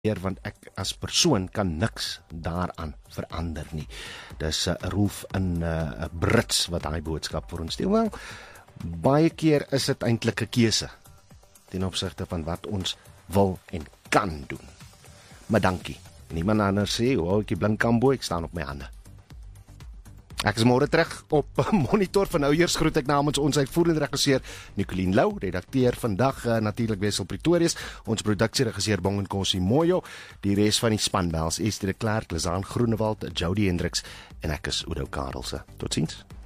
want ek as persoon kan niks daaraan verander nie. Dis Rolf in Brits wat daai boodskap vir ons deel. Wel, baie keer is dit eintlik 'n keuse ten opsigte van wat ons wil en kan doen. Maar dankie. Niemand anders sê, ek blink kambo, ek staan op my hande. Ek is môre terug op Monitor. Van nou eers groet ek namens ons uitvoerende regisseur Nicoline Lou, redakteur vandag natuurlik Wessel Pretorius, ons produksieregisseur Bongen Kosi Moyo, die res van die span Bels, Esther de Klerk, Lizaan Groenewald, Jody Hendricks en ek is Oudo Karelse. Totsiens.